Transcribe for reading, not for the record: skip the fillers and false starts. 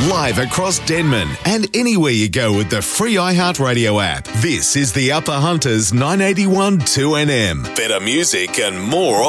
live across Denman and anywhere you go with the free iHeartRadio app. This is the Upper Hunters 981 2NM. Better music and more